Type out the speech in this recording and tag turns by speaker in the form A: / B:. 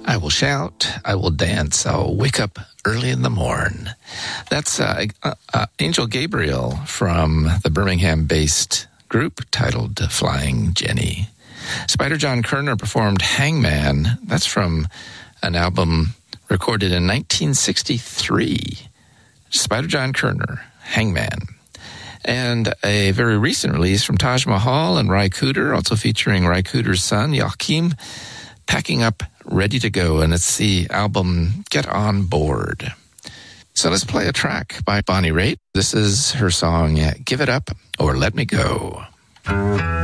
A: I will shout, I will dance, I'll wake up early in the morn. That's Angel Gabriel from the Birmingham-based group titled Flying Jenny. Spider John Kerner performed Hangman. That's from an album recorded in 1963. Spider John Kerner, Hangman. And a very recent release from Taj Mahal and Ry Cooder, also featuring Ry Cooder's son, Joachim, packing up, ready to go. And it's the album Get On Board. So let's play a track by Bonnie Raitt. This is her song, Give It Up or Let Me Go.